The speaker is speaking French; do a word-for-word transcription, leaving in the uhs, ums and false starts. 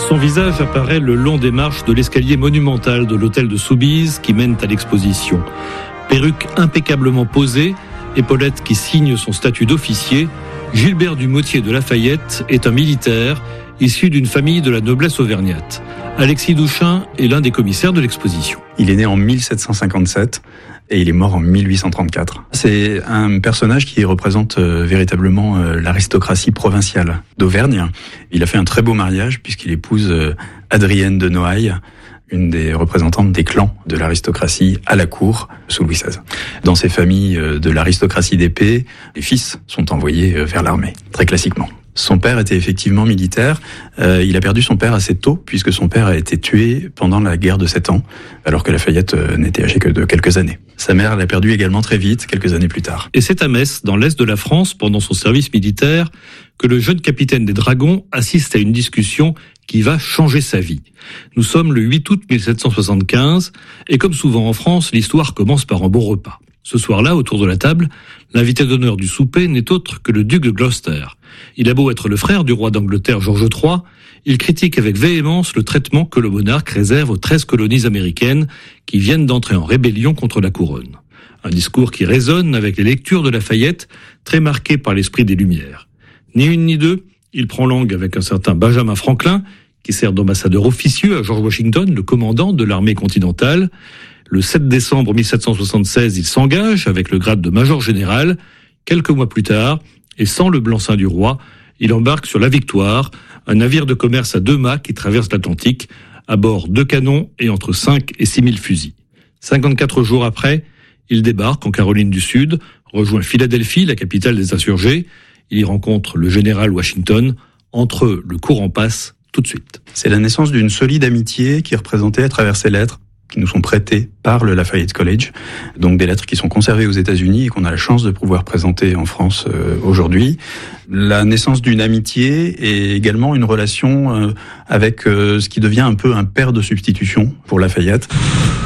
Son visage apparaît le long des marches de l'escalier monumental de l'hôtel de Soubise qui mène à l'exposition. Perruque impeccablement posée, épaulette qui signe son statut d'officier, Gilbert du Motier de Lafayette est un militaire issu d'une famille de la noblesse auvergnate. Alexis Douchin est l'un des commissaires de l'exposition. Il est né en mille sept cent cinquante-sept et il est mort en mille huit cent trente-quatre. C'est un personnage qui représente euh, véritablement euh, l'aristocratie provinciale d'Auvergne. Il a fait un très beau mariage puisqu'il épouse euh, Adrienne de Noailles, une des représentantes des clans de l'aristocratie à la cour sous Louis seize. Dans ces familles euh, de l'aristocratie d'épée, les fils sont envoyés euh, vers l'armée, très classiquement. Son père était effectivement militaire. Euh, il a perdu son père assez tôt, puisque son père a été tué pendant la guerre de Sept Ans, alors que Lafayette euh, n'était âgé que de quelques années. Sa mère l'a perdu également très vite, quelques années plus tard. Et c'est à Metz, dans l'est de la France, pendant son service militaire, que le jeune capitaine des Dragons assiste à une discussion qui va changer sa vie. Nous sommes le huit août mille sept cent soixante-quinze, et comme souvent en France, l'histoire commence par un bon repas. Ce soir-là, autour de la table, l'invité d'honneur du souper n'est autre que le duc de Gloucester. Il a beau être le frère du roi d'Angleterre George trois, il critique avec véhémence le traitement que le monarque réserve aux treize colonies américaines qui viennent d'entrer en rébellion contre la couronne. Un discours qui résonne avec les lectures de Lafayette, très marqué par l'esprit des Lumières. Ni une ni deux, il prend langue avec un certain Benjamin Franklin, qui sert d'ambassadeur officieux à George Washington, le commandant de l'armée continentale. Le sept décembre mille sept cent soixante-seize, il s'engage avec le grade de major général. Quelques mois plus tard, et sans le blanc-seing du roi, il embarque sur la Victoire, un navire de commerce à deux mâts qui traverse l'Atlantique, à bord deux canons et entre cinq et six mille fusils. cinquante-quatre jours après, il débarque en Caroline du Sud, rejoint Philadelphie, la capitale des insurgés. Il y rencontre le général Washington. Entre eux, le courant passe tout de suite. C'est la naissance d'une solide amitié qui est représentée à travers ces lettres qui nous sont prêtées par le Lafayette College, donc des lettres qui sont conservées aux États-Unis et qu'on a la chance de pouvoir présenter en France euh, aujourd'hui. La naissance d'une amitié et également une relation euh, avec euh, ce qui devient un peu un père de substitution pour Lafayette.